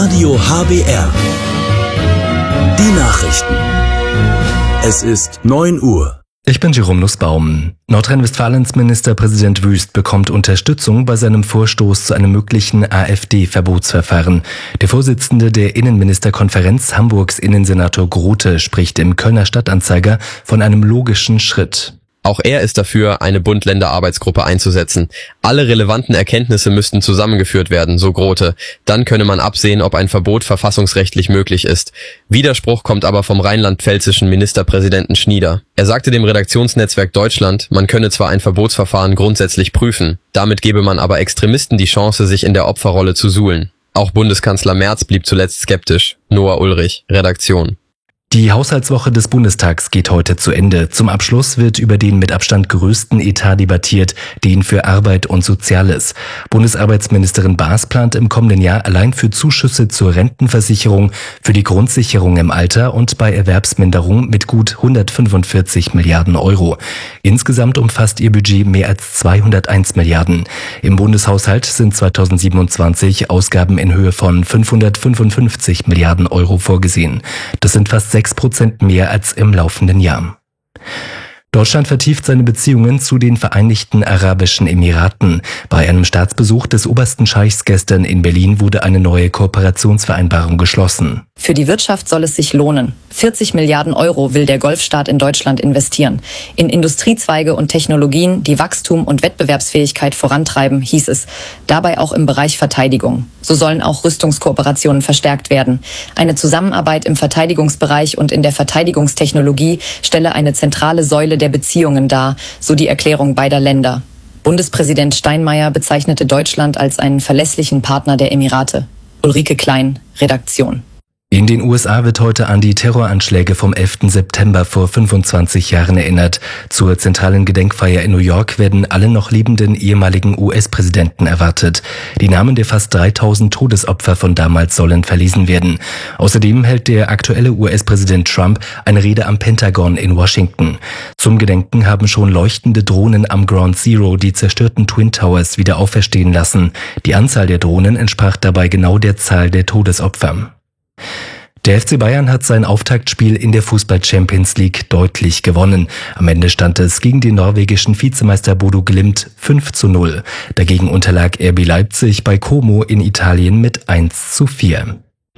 Radio HBR. Die Nachrichten. Es ist 9 Uhr. Ich bin Jerome Nussbaum. Nordrhein-Westfalens Ministerpräsident Wüst bekommt Unterstützung bei seinem Vorstoß zu einem möglichen AfD-Verbotsverfahren. Der Vorsitzende der Innenministerkonferenz, Hamburgs Innensenator Grote, spricht im Kölner Stadtanzeiger von einem logischen Schritt. Auch er ist dafür, eine Bund-Länder-Arbeitsgruppe einzusetzen. Alle relevanten Erkenntnisse müssten zusammengeführt werden, so Grote. Dann könne man absehen, ob ein Verbot verfassungsrechtlich möglich ist. Widerspruch kommt aber vom rheinland-pfälzischen Ministerpräsidenten Schnieder. Er sagte dem Redaktionsnetzwerk Deutschland, man könne zwar ein Verbotsverfahren grundsätzlich prüfen, damit gebe man aber Extremisten die Chance, sich in der Opferrolle zu suhlen. Auch Bundeskanzler Merz blieb zuletzt skeptisch. Noah Ulrich, Redaktion. Die Haushaltswoche des Bundestags geht heute zu Ende. Zum Abschluss wird über den mit Abstand größten Etat debattiert, den für Arbeit und Soziales. Bundesarbeitsministerin Baas plant im kommenden Jahr allein für Zuschüsse zur Rentenversicherung, für die Grundsicherung im Alter und bei Erwerbsminderung mit gut 145 Milliarden Euro. Insgesamt umfasst ihr Budget mehr als 201 Milliarden. Im Bundeshaushalt sind 2027 Ausgaben in Höhe von 555 Milliarden Euro vorgesehen. Das sind fast 6% mehr als im laufenden Jahr. Deutschland vertieft seine Beziehungen zu den Vereinigten Arabischen Emiraten. Bei einem Staatsbesuch des obersten Scheichs gestern in Berlin wurde eine neue Kooperationsvereinbarung geschlossen. Für die Wirtschaft soll es sich lohnen. 40 Milliarden Euro will der Golfstaat in Deutschland investieren. In Industriezweige und Technologien, die Wachstum und Wettbewerbsfähigkeit vorantreiben, hieß es. Dabei auch im Bereich Verteidigung. So sollen auch Rüstungskooperationen verstärkt werden. Eine Zusammenarbeit im Verteidigungsbereich und in der Verteidigungstechnologie stelle eine zentrale Säule der Beziehungen dar, so die Erklärung beider Länder. Bundespräsident Steinmeier bezeichnete Deutschland als einen verlässlichen Partner der Emirate. Ulrike Klein, Redaktion. In den USA wird heute an die Terroranschläge vom 11. September vor 25 Jahren erinnert. Zur zentralen Gedenkfeier in New York werden alle noch lebenden ehemaligen US-Präsidenten erwartet. Die Namen der fast 3000 Todesopfer von damals sollen verlesen werden. Außerdem hält der aktuelle US-Präsident Trump eine Rede am Pentagon in Washington. Zum Gedenken haben schon leuchtende Drohnen am Ground Zero die zerstörten Twin Towers wieder auferstehen lassen. Die Anzahl der Drohnen entsprach dabei genau der Zahl der Todesopfer. Der FC Bayern hat sein Auftaktspiel in der Fußball-Champions League deutlich gewonnen. Am Ende stand es gegen den norwegischen Vizemeister Bodo Glimt 5:0. Dagegen unterlag RB Leipzig bei Como in Italien mit 1:4.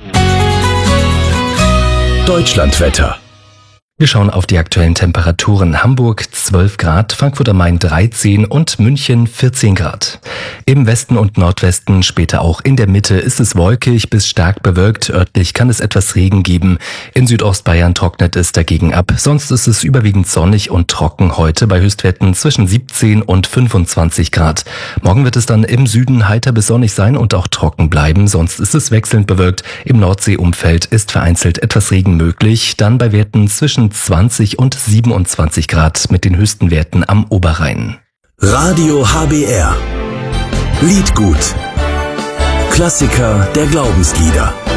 Deutschlandwetter. Wir schauen auf die aktuellen Temperaturen. Hamburg 12 Grad, Frankfurt am Main 13 und München 14 Grad. Im Westen und Nordwesten, später auch in der Mitte, ist es wolkig bis stark bewölkt. Örtlich kann es etwas Regen geben. In Südostbayern trocknet es dagegen ab. Sonst ist es überwiegend sonnig und trocken heute bei Höchstwerten zwischen 17 und 25 Grad. Morgen wird es dann im Süden heiter bis sonnig sein und auch trocken bleiben. Sonst ist es wechselnd bewölkt. Im Nordseeumfeld ist vereinzelt etwas Regen möglich. Dann bei Werten zwischen 20 und 27 Grad mit den höchsten Werten am Oberrhein. Radio HBR. Liedgut. Klassiker der Glaubenslieder.